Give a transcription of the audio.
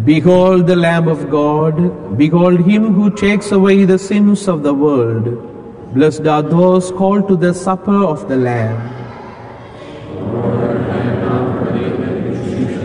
Behold the Lamb of God. Behold him who takes away the sins of the world. Blessed are those called to the supper of the Lamb.